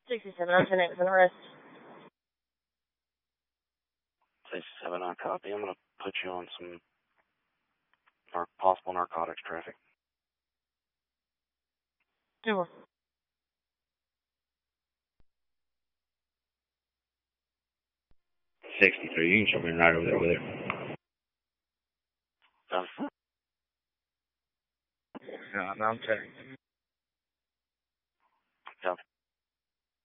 67, I'm 10 with an arrest. 67 on copy. I'm going to put you on some possible narcotics traffic. Sure. $63. You can show me right over there with it. Done. No, I'm checking. Copy.